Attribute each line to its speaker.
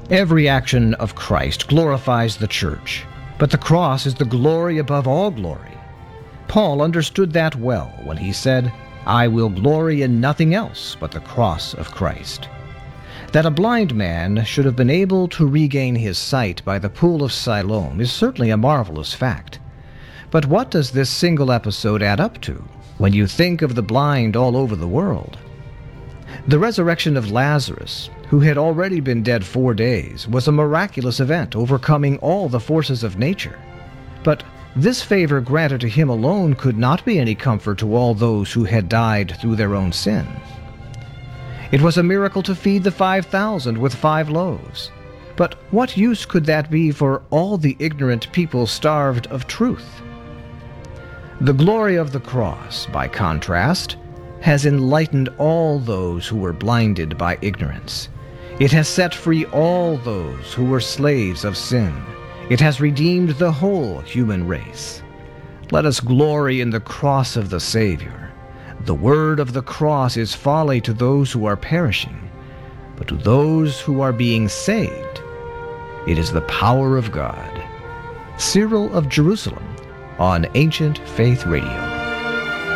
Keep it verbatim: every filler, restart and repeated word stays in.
Speaker 1: Every action of Christ glorifies the church, but the cross is the glory above all glory. Paul understood that well when he said, "I will glory in nothing else but the cross of Christ." That a blind man should have been able to regain his sight by the pool of Siloam is certainly a marvelous fact. But what does this single episode add up to when you think of the blind all over the world? The resurrection of Lazarus, who had already been dead four days, was a miraculous event overcoming all the forces of nature. But this favor granted to him alone could not be any comfort to all those who had died through their own sin. It was a miracle to feed the five thousand with five loaves. But what use could that be for all the ignorant people starved of truth? The glory of the cross, by contrast, has enlightened all those who were blinded by ignorance. It has set free all those who were slaves of sin. It has redeemed the whole human race. Let us glory in the cross of the Savior. The word of the cross is folly to those who are perishing, but to those who are being saved, it is the power of God. Cyril of Jerusalem on Ancient Faith Radio.